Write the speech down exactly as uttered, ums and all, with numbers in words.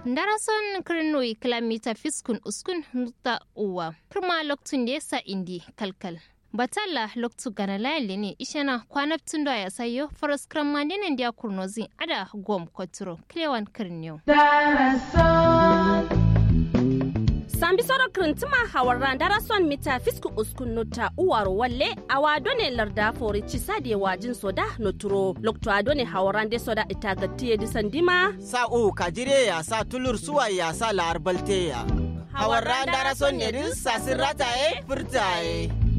Darason kirnoi kilomita fiskun uskun nuta uwa. Kirma loktun da yasa indi kalkal. Batalla loktu gana layali ne ishana kwanaptun da ya sayo faras kramandinin da kurnozin ada gom koturo klewan kirniyo. Sambi soro krintuma hawarran darason mita fisku uskun nota uwar walle awa done larda fori cisade wajin soda noturo lokto adone hawarran de soda itagatiye disandima sa u kajire ya sa tulur suwa ya sa larbalte ya hawarran darason ne din sasirata e furtaye